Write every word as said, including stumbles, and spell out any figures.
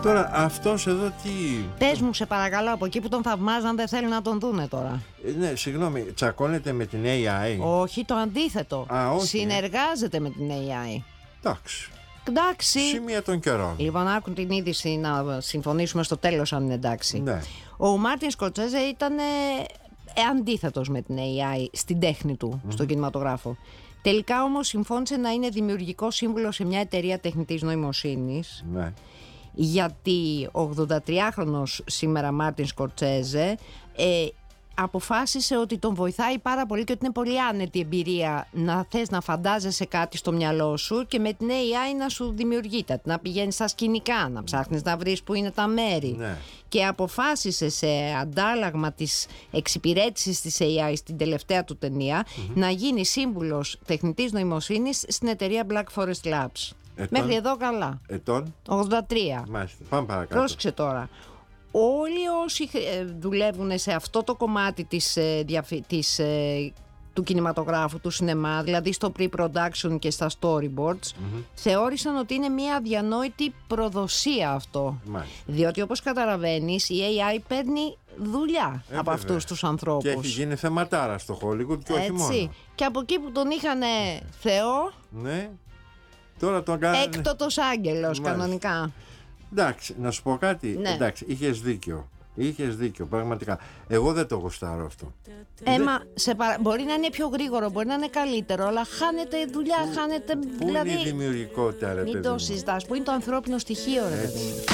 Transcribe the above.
Τώρα αυτός εδώ τι... Πες μου σε παρακαλώ, από εκεί που τον θαυμάζαν δεν θέλουν να τον δούνε τώρα. Ε, ναι, συγγνώμη, τσακώνεται με την έι άι? Όχι, το αντίθετο. Α, όχι. Συνεργάζεται με την έι άι. Εντάξει. Εντάξει. Σημεία των καιρών. Λοιπόν, άκουν την είδηση να συμφωνήσουμε στο τέλος αν είναι εντάξει. Ναι. Ο Μάρτιν Σκορσέζε ήταν ε, αντίθετος με την έι άι στην τέχνη του, mm-hmm. στον κινηματογράφο. Τελικά όμως συμφώνησε να είναι δημιουργικό σύμβουλο σε μια εταιρεία τεχνητής νοημοσύνης. Ναι. Γιατί ο ογδοντατριάχρονος σήμερα Μάρτιν Σκορσέζε ε, αποφάσισε ότι τον βοηθάει πάρα πολύ και ότι είναι πολύ άνετη εμπειρία να θες να φαντάζεσαι κάτι στο μυαλό σου και με την έι άι να σου δημιουργείται, να πηγαίνεις στα σκηνικά, να ψάχνεις να βρεις που είναι τα μέρη. Ναι. Και αποφάσισε σε αντάλλαγμα της εξυπηρέτησης της έι άι στην τελευταία του ταινία mm-hmm. να γίνει σύμβουλος τεχνητής νοημοσύνης στην εταιρεία Black Forest Labs. Ετών. Μέχρι εδώ καλά. Ετών. ογδόντα τρία. Μάλιστα. Πάμε παρακάτω. Πρόσεξε τώρα. Όλοι όσοι δουλεύουν σε αυτό το κομμάτι της, της, του κινηματογράφου, του σινεμά, δηλαδή στο pre-production και στα storyboards, mm-hmm. θεώρησαν ότι είναι μια αδιανόητη προδοσία αυτό. Μάλιστα. Διότι όπως καταλαβαίνεις η έι άι παίρνει δουλειά ε, από αυτούς τους ανθρώπους. Και έχει γίνει θεματάρα στο Hollywood και όχι έτσι. μόνο. Και από εκεί που τον είχανε Θεό, ναι. Τώρα τον κάνανε... έκτοτος άγγελος κανονικά. Εντάξει, να σου πω κάτι. Ναι. Εντάξει, είχες δίκιο. Είχες δίκιο, πραγματικά. Εγώ δεν το γουστάρω αυτό. Έμα, δεν... σε παρα... μπορεί να είναι πιο γρήγορο, μπορεί να είναι καλύτερο, αλλά χάνεται δουλειά, Πού, χάνεται. Πού δηλαδή... είναι η δημιουργικότητα, ρε παιδί? Μην το συζητάς. Πού είναι το ανθρώπινο στοιχείο, ρε παιδί?